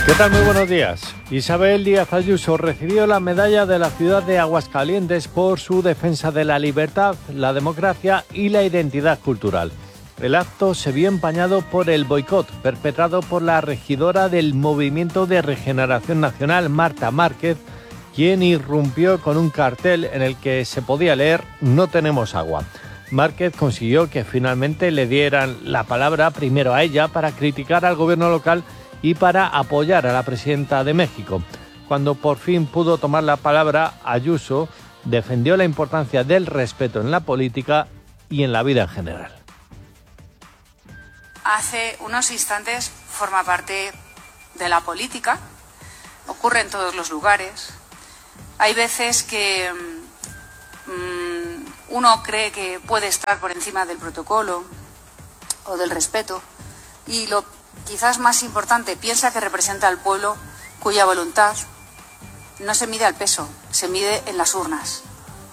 ¿Qué tal? Muy buenos días. Isabel Díaz Ayuso recibió la medalla de la ciudad de Aguascalientes por su defensa de la libertad, la democracia y la identidad cultural. El acto se vio empañado por el boicot perpetrado por la regidora del Movimiento de Regeneración Nacional, Marta Márquez, quien irrumpió con un cartel en el que se podía leer "No tenemos agua". Márquez consiguió que finalmente le dieran la palabra primero a ella para criticar al gobierno local y para apoyar a la presidenta de México. Cuando por fin pudo tomar la palabra, Ayuso defendió la importancia del respeto en la política y en la vida en general. Hace unos instantes forma parte de la política, ocurre en todos los lugares. Hay veces que uno cree que puede estar por encima del protocolo o del respeto y lo quizás más importante, piensa que representa al pueblo cuya voluntad no se mide al peso, se mide en las urnas.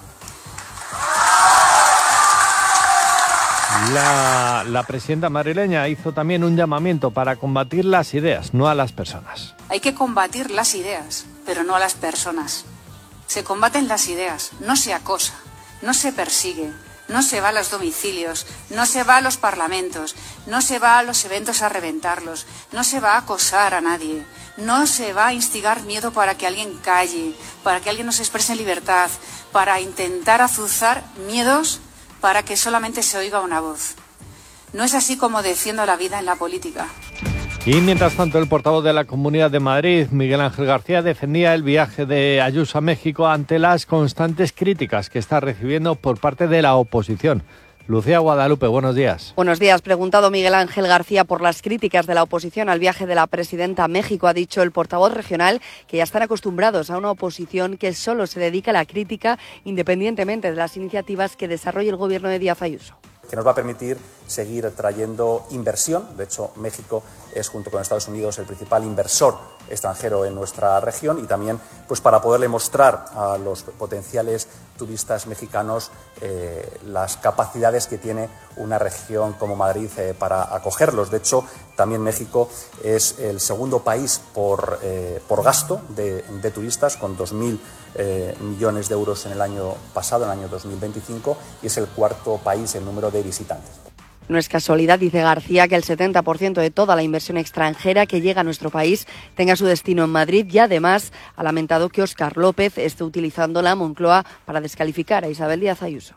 La presidenta madrileña hizo también un llamamiento para combatir las ideas, no a las personas. Hay que combatir las ideas, pero no a las personas. Se combaten las ideas, no se acosa, no se persigue, no se va a los domicilios, no se va a los parlamentos, no se va a los eventos a reventarlos, no se va a acosar a nadie, no se va a instigar miedo para que alguien calle, para que alguien no se exprese en libertad, para intentar azuzar miedos para que solamente se oiga una voz. No es así como defiendo la vida en la política. Y mientras tanto, el portavoz de la Comunidad de Madrid, Miguel Ángel García, defendía el viaje de Ayuso a México ante las constantes críticas que está recibiendo por parte de la oposición. Lucía Guadalupe, buenos días. Buenos días. Preguntado Miguel Ángel García por las críticas de la oposición al viaje de la presidenta a México, ha dicho el portavoz regional que ya están acostumbrados a una oposición que solo se dedica a la crítica independientemente de las iniciativas que desarrolle el gobierno de Díaz Ayuso. Que nos va a permitir seguir trayendo inversión. De hecho, México es, junto con Estados Unidos, el principal inversor extranjero en nuestra región y también pues, para poderle mostrar a los potenciales turistas mexicanos las capacidades que tiene una región como Madrid para acogerlos. De hecho, también México es el segundo país por gasto de turistas, con 2.000 millones de euros en el año pasado, en el año 2025, y es el cuarto país en número de visitantes. No es casualidad, dice García, que el 70% de toda la inversión extranjera que llega a nuestro país tenga su destino en Madrid y además ha lamentado que Óscar López esté utilizando la Moncloa para descalificar a Isabel Díaz Ayuso.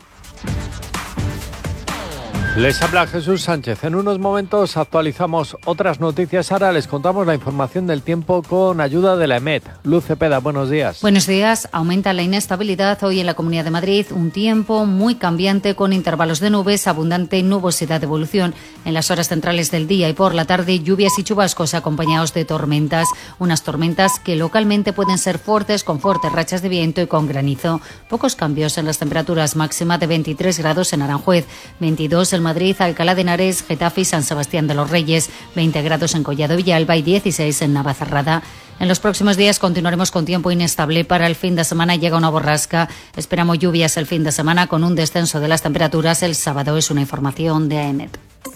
Les habla Jesús Sánchez. En unos momentos actualizamos otras noticias. Ahora les contamos la información del tiempo con ayuda de la EMET. Luz Cepeda, buenos días. Buenos días. Aumenta la inestabilidad hoy en la Comunidad de Madrid. Un tiempo muy cambiante con intervalos de nubes, abundante nubosidad de evolución. En las horas centrales del día y por la tarde, lluvias y chubascos acompañados de tormentas. Unas tormentas que localmente pueden ser fuertes, con fuertes rachas de viento y con granizo. Pocos cambios en las temperaturas, máxima de 23 grados en Aranjuez, 22 en Madrid, Alcalá de Henares, Getafe y San Sebastián de los Reyes, 20 grados en Collado Villalba y 16 en Navacerrada. En los próximos días continuaremos con tiempo inestable. Para el fin de semana llega una borrasca. Esperamos lluvias el fin de semana con un descenso de las temperaturas. El sábado es una información de AEMET.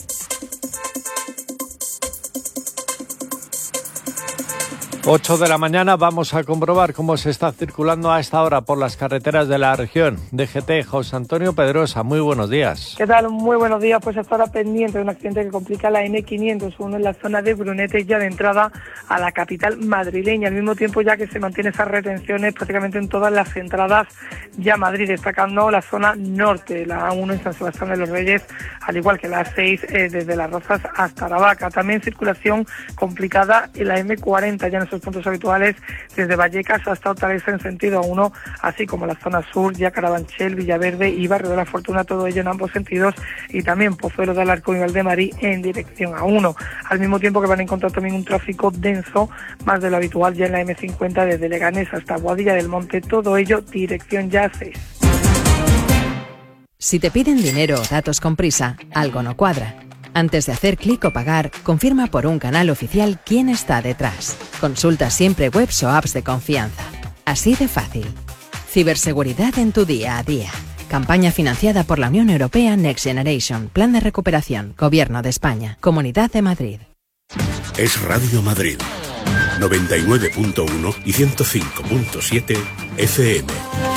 8 de la mañana vamos a comprobar cómo se está circulando a esta hora por las carreteras de la región. DGT, José Antonio Pedrosa, muy buenos días. ¿Qué tal? Muy buenos días. Pues hasta ahora pendiente de un accidente que complica la N501 en la zona de Brunete, ya de entrada a la capital madrileña. Al mismo tiempo ya que se mantienen esas retenciones prácticamente en todas las entradas ya a Madrid, destacando la zona norte, la A1 en San Sebastián de los Reyes, al igual que la A6 desde Las Rozas hasta Aravaca. También circulación complicada en la M40, ya en esos puntos habituales desde Vallecas hasta Hortaleza en sentido A1, así como la zona sur, ya Carabanchel, Villaverde y Barrio de la Fortuna, todo ello en ambos sentidos, y también Pozuelo de Alarcón y Valdemarí en dirección A1. Al mismo tiempo que van a encontrar también un tráfico denso, más de lo habitual ya en la M50 desde Leganés hasta Boadilla del Monte, todo ello dirección ya A6. Si te piden dinero o datos con prisa, algo no cuadra. Antes de hacer clic o pagar, confirma por un canal oficial quién está detrás. Consulta siempre webs o apps de confianza. Así de fácil. Ciberseguridad en tu día a día. Campaña financiada por la Unión Europea Next Generation. Plan de recuperación. Gobierno de España. Comunidad de Madrid. Es Radio Madrid. 99.1 y 105.7 FM.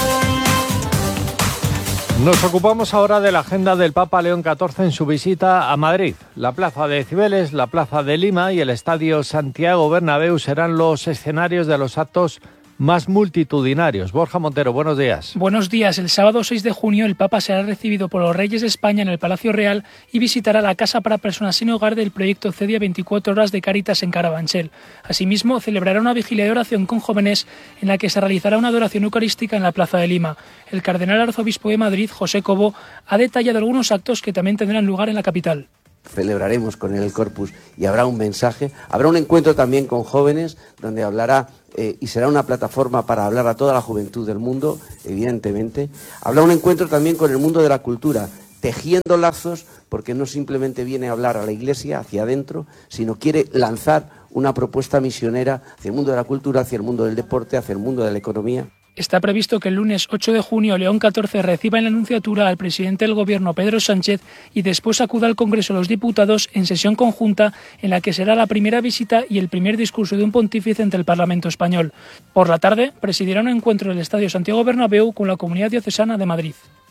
Nos ocupamos ahora de la agenda del Papa León XIV en su visita a Madrid. La Plaza de Cibeles, la Plaza de Lima y el Estadio Santiago Bernabéu serán los escenarios de los actos más multitudinarios. Borja Montero, buenos días. Buenos días. El sábado 6 de junio el Papa será recibido por los Reyes de España en el Palacio Real y visitará la Casa para Personas Sin Hogar del proyecto CEDIA 24 Horas de Cáritas en Carabanchel. Asimismo, celebrará una vigilia de oración con jóvenes en la que se realizará una adoración eucarística en la Plaza de Lima. El cardenal arzobispo de Madrid, José Cobo, ha detallado algunos actos que también tendrán lugar en la capital. Celebraremos con él el Corpus y habrá un mensaje, habrá un encuentro también con jóvenes donde hablará y será una plataforma para hablar a toda la juventud del mundo, evidentemente. Habrá un encuentro también con el mundo de la cultura, tejiendo lazos, porque no simplemente viene a hablar a la Iglesia hacia adentro, sino quiere lanzar una propuesta misionera hacia el mundo de la cultura, hacia el mundo del deporte, hacia el mundo de la economía. Está previsto que el lunes 8 de junio León XIV reciba en la Nunciatura al presidente del Gobierno, Pedro Sánchez, y después acuda al Congreso de los Diputados en sesión conjunta en la que será la primera visita y el primer discurso de un pontífice ante el Parlamento español. Por la tarde presidirá un encuentro en el Estadio Santiago Bernabéu con la Comunidad Diocesana de Madrid.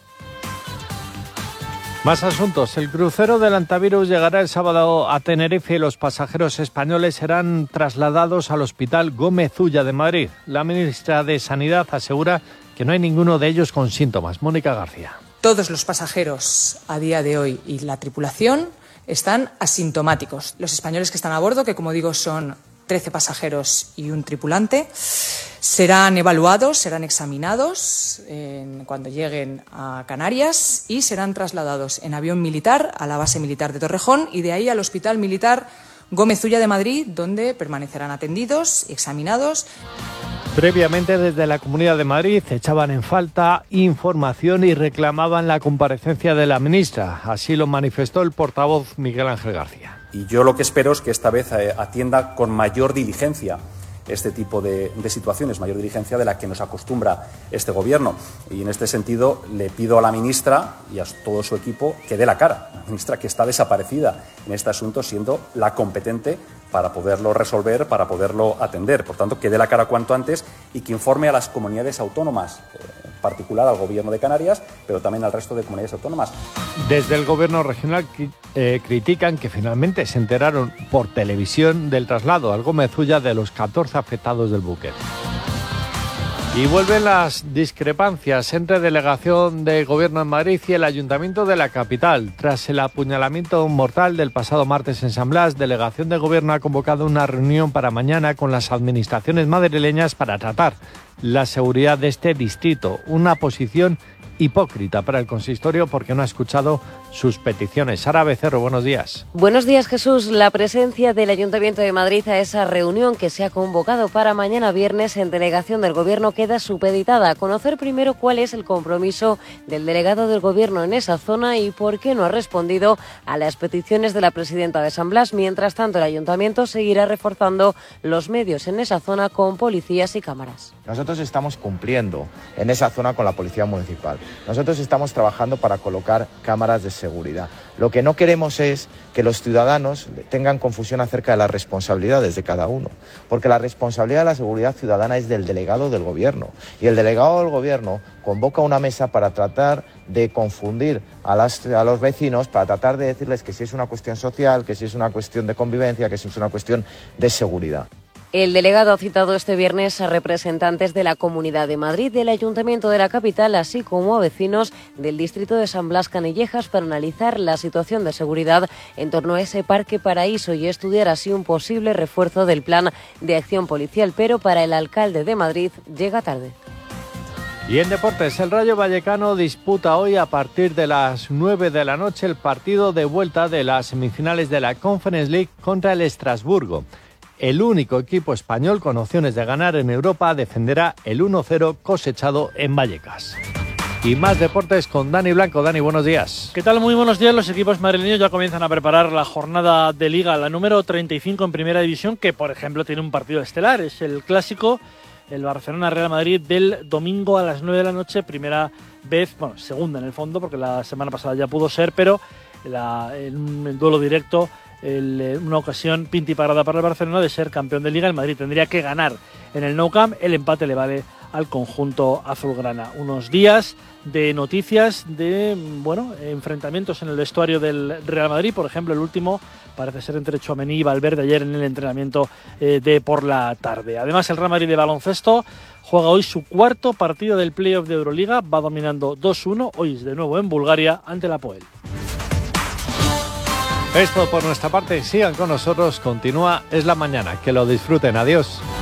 Más asuntos. El crucero del Antivirus llegará el sábado a Tenerife y los pasajeros españoles serán trasladados al Hospital Gómez Ulla de Madrid. La ministra de Sanidad asegura que no hay ninguno de ellos con síntomas. Mónica García. Todos los pasajeros a día de hoy y la tripulación están asintomáticos. Los españoles que están a bordo, que como digo son 13 pasajeros y un tripulante, serán evaluados, serán examinados cuando lleguen a Canarias y serán trasladados en avión militar a la base militar de Torrejón y de ahí al Hospital Militar Gómez Ulla de Madrid, donde permanecerán atendidos y examinados. Previamente, desde la Comunidad de Madrid echaban en falta información y reclamaban la comparecencia de la ministra. Así lo manifestó el portavoz Miguel Ángel García. Y yo lo que espero es que esta vez atienda con mayor diligencia este tipo de situaciones, mayor diligencia de la que nos acostumbra este Gobierno. Y en este sentido le pido a la ministra y a todo su equipo que dé la cara. La ministra que está desaparecida en este asunto, siendo la competente para poderlo resolver, para poderlo atender. Por tanto, que dé la cara cuanto antes y que informe a las comunidades autónomas, en particular al Gobierno de Canarias, pero también al resto de comunidades autónomas. Desde el Gobierno regional critican que finalmente se enteraron por televisión del traslado al Gómez Ulla de los 14 afectados del buque. Y vuelven las discrepancias entre Delegación de Gobierno en Madrid y el Ayuntamiento de la capital. Tras el apuñalamiento mortal del pasado martes en San Blas, Delegación de Gobierno ha convocado una reunión para mañana con las administraciones madrileñas para tratar la seguridad de este distrito. Una posición hipócrita para el consistorio porque no ha escuchado sus peticiones. Sara Becerro, buenos días. Buenos días, Jesús. La presencia del Ayuntamiento de Madrid a esa reunión que se ha convocado para mañana viernes en delegación del Gobierno queda supeditada a conocer primero cuál es el compromiso del delegado del Gobierno en esa zona y por qué no ha respondido a las peticiones de la presidenta de San Blas. Mientras tanto, el Ayuntamiento seguirá reforzando los medios en esa zona con policías y cámaras. Nosotros estamos cumpliendo en esa zona con la Policía Municipal. Nosotros estamos trabajando para colocar cámaras de seguridad. Lo que no queremos es que los ciudadanos tengan confusión acerca de las responsabilidades de cada uno, porque la responsabilidad de la seguridad ciudadana es del delegado del Gobierno, y el delegado del Gobierno convoca una mesa para tratar de confundir a los vecinos, para tratar de decirles que si es una cuestión social, que si es una cuestión de convivencia, que si es una cuestión de seguridad. El delegado ha citado este viernes a representantes de la Comunidad de Madrid, del Ayuntamiento de la capital, así como a vecinos del distrito de San Blas Canillejas para analizar la situación de seguridad en torno a ese Parque Paraíso y estudiar así un posible refuerzo del plan de acción policial, pero para el alcalde de Madrid llega tarde. Y en deportes, el Rayo Vallecano disputa hoy a partir de las 9 de la noche el partido de vuelta de las semifinales de la Conference League contra el Estrasburgo. El único equipo español con opciones de ganar en Europa defenderá el 1-0 cosechado en Vallecas. Y más deportes con Dani Blanco. Dani, buenos días. ¿Qué tal? Muy buenos días. Los equipos madrileños ya comienzan a preparar la jornada de Liga, la número 35 en Primera División, que por ejemplo tiene un partido estelar. Es el clásico, el Barcelona-Real Madrid del domingo a las 9 de la noche. Primera vez, segunda en el fondo, porque la semana pasada ya pudo ser, pero el duelo directo una ocasión pintiparada para el Barcelona de ser campeón de Liga. El Madrid tendría que ganar en el Nou Camp, el empate le vale al conjunto azulgrana. Unos días de noticias de enfrentamientos en el vestuario del Real Madrid. Por ejemplo, el último parece ser entre Tchouaméni y Valverde ayer en el entrenamiento de por la tarde. Además, el Real Madrid de baloncesto juega hoy su cuarto partido del playoff de Euroliga. Va dominando 2-1, hoy de nuevo en Bulgaria ante la Poel. Esto por nuestra parte, sigan con nosotros, continúa Es la Mañana, que lo disfruten, adiós.